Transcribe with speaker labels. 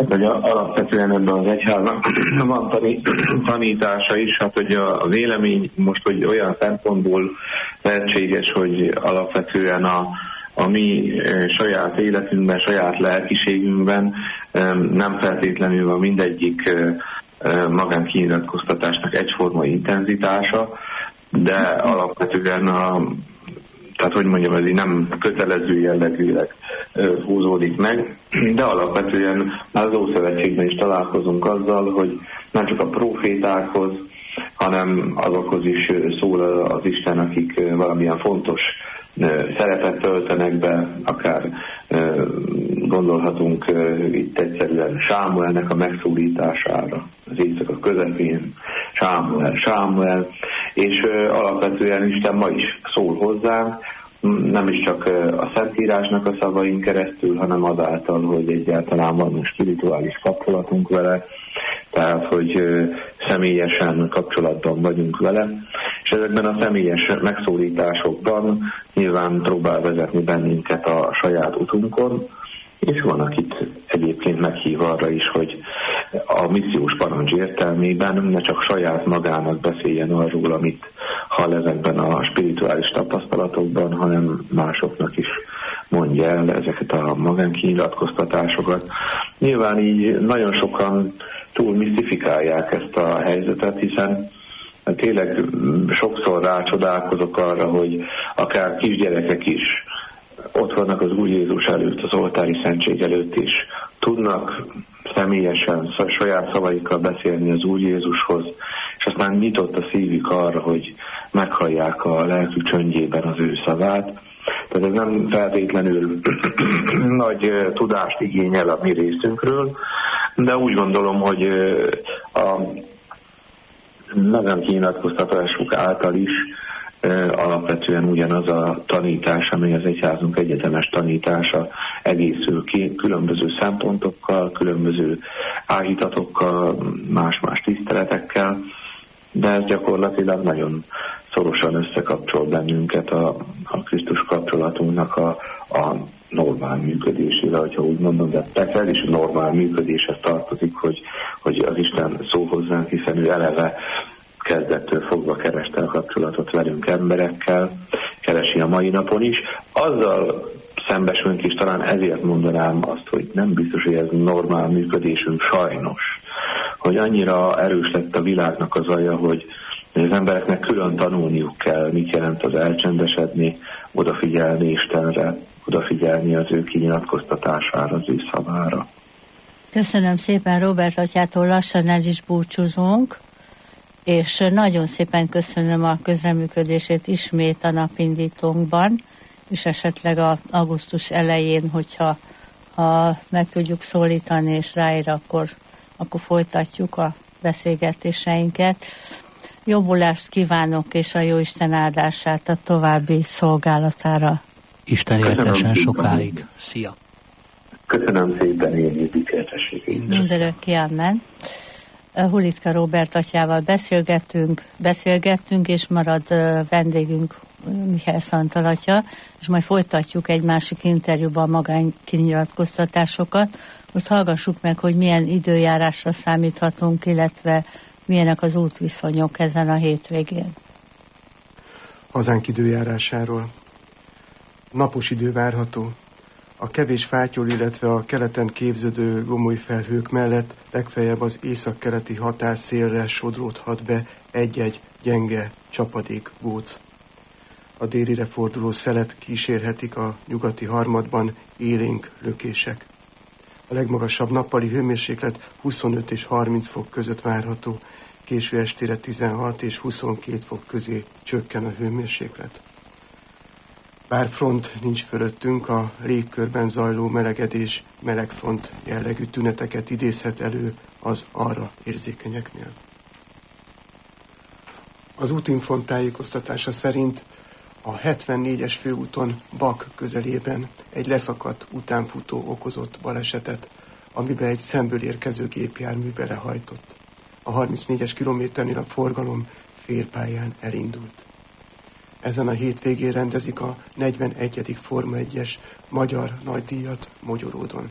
Speaker 1: Hogy alapvetően ebben az egyháznak van tanítása is, hát hogy a vélemény most hogy olyan szempontból lehetséges, hogy alapvetően a mi saját életünkben, saját lelkiségünkben nem feltétlenül a mindegyik magánkinyilatkoztatásnak egyforma intenzitása, de alapvetően tehát hogy mondjam, ez így nem kötelező jellegűleg húzódik meg, de alapvetően az Ószövetségben is találkozunk azzal, hogy nem csak a profétákhoz, hanem azokhoz is szól az Isten, akik valamilyen fontos szerepet töltenek be, akár gondolhatunk itt egyszerűen Sámuelnek a megszólítására, az éjszaka közepén, Sámuel, és alapvetően Isten ma is szól hozzánk, nem is csak a Szentírásnak a szavain keresztül, hanem azáltal, hogy egyáltalán van spirituális kapcsolatunk vele, tehát, hogy személyesen kapcsolatban vagyunk vele, és ezekben a személyes megszólításokban nyilván próbál vezetni bennünket a saját utunkon, és van, akit egyébként meghív arra is, hogy a missziós parancs értelmében ne csak saját magának beszéljen arról, amit hall ezekben a spirituális tapasztalatokban, hanem másoknak is mondja el ezeket a magánkinyilatkoztatásokat. Nyilván így nagyon sokan túl misztifikálják ezt a helyzetet, hiszen tényleg sokszor rácsodálkozok arra, hogy akár kisgyerekek is ott vannak az Úr Jézus előtt, az oltári szentség előtt is, tudnak személyesen, saját szavaikkal beszélni az Úr Jézushoz, és aztán nyitott a szívük arra, hogy meghallják a lelkük csöndjében az ő szavát. Tehát ez nem feltétlenül nagy tudást igényel a mi részünkről, de úgy gondolom, hogy a magánkinyilatkoztatások által is alapvetően ugyanaz a tanítás, amely az egyházunk egyetemes tanítása egészül ki, különböző szempontokkal, különböző áhítatokkal, más-más tiszteletekkel, de ez gyakorlatilag nagyon szorosan összekapcsol bennünket a Krisztus kapcsolatunknak a normál működésével, hogyha úgy mondom, de persze ez is a normál működéshez tartozik, hogy az Isten szól hozzánk, hiszen ő eleve kezdettől fogva kereste a kapcsolatot velünk emberekkel, keresi a mai napon is. Azzal szembesülünk is, talán ezért mondanám azt, hogy nem biztos, hogy ez normál működésünk, sajnos, hogy annyira erős lett a világnak az alja, hogy az embereknek külön tanulniuk kell, mit jelent az elcsendesedni, odafigyelni Istenre, odafigyelni az ő kinyilatkoztatására, az ő szavára.
Speaker 2: Köszönöm szépen, Róbert atyától lassan el is búcsúzunk, és nagyon szépen köszönöm a közreműködését ismét a napindítónkban, és esetleg augusztus elején, hogyha meg tudjuk szólítani és ráér, akkor folytatjuk a beszélgetéseinket. Jobbulást kívánok, és a Jóisten áldását a további szolgálatára.
Speaker 3: Isten éltessen sokáig. Szia!
Speaker 1: Köszönöm szépen, én értékességét.
Speaker 2: Mindörökké, amen. Hulitka Róbert atyával beszélgettünk, és marad vendégünk Mihály Szantal atya, és majd folytatjuk egy másik interjúban a magánkinyilatkoztatásokat. Most hallgassuk meg, hogy milyen időjárásra számíthatunk, illetve milyenek az útviszonyok ezen a hétvégén.
Speaker 4: Hazánk időjárásáról. Napos idő várható. A kevés fátyol, illetve a keleten képződő gomoly felhők mellett legfeljebb az északkeleti határszélre sodródhat be egy-egy gyenge csapadékgóc. A délire forduló szelet kísérhetik a nyugati harmadban élénk lökések. A legmagasabb nappali hőmérséklet 25 és 30 fok között várható, késő estére 16 és 22 fok közé csökken a hőmérséklet. Bár front nincs fölöttünk, a légkörben zajló melegedés melegfront jellegű tüneteket idézhet elő az arra érzékenyeknél. Az útinfont tájékoztatása szerint a 74-es főúton Bak közelében egy leszakadt utánfutó okozott balesetet, amiben egy szemből érkező gépjármű belehajtott. A 34-es kilométernél a forgalom félpályán elindult. Ezen a hétvégén rendezik a 41. Forma 1-es magyar nagydíjat Mogyoródon.